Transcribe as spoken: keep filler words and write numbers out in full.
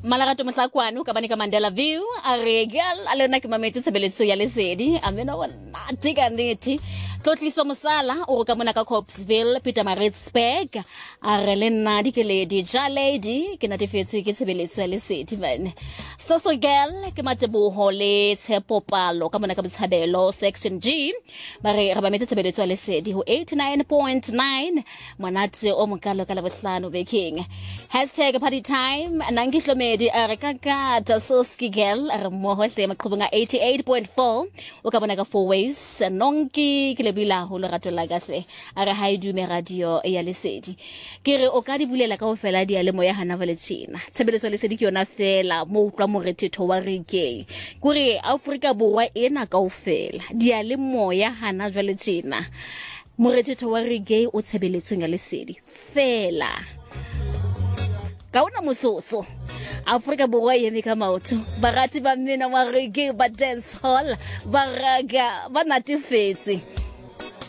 Malarato Masakwano, Kabanika Mandela View, a regal, Alena Kimameti Sabeletsu Yalesedi, Amena Nati Ganditi, Totally Somasala, or Kamunaka Copsville, Peter Maritzberg, a Relena Dikeledi, Ja Lady, Kinatifetu Kitsabeletsu Yalesedi, Soso Girl, Kamatabu Hole, Tepopalo, Kamunakabs Habelo, Section G, Marie Rabameta Sabeletsu Yalesedi, who eighty-nine point nine, Manatsu Omukalo Kalavaslano King. Hashtag party time, Nangishlome. Di arakaka tasoski gel aramoho se makubunga eighty-eight point four ukabonaga four ways nonki kilebila ho lerato la gase ara haidu me radio ya lesedi kere o ka di bulela ka ofela di ale moya hana valetsina tshebeletso lesedi ke yona fela mo utlwa morethetho wa rike kuri Afrika borwa ena ka ofela di ale moya hana valetsina morethetho wa rike o tshebeletso ya lesedi fela Kauna musoso Afrika borwa yemi ka maoto barati ba mina wa reggae ba dance hall baraga ba natifetse